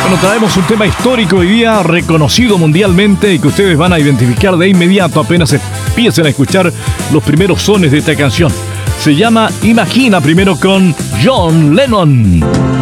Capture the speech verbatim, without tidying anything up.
Bueno, traemos un tema histórico hoy día, reconocido mundialmente y que ustedes van a identificar de inmediato apenas empiecen a escuchar los primeros sones de esta canción. Se llama Imagina, primero con John Lennon.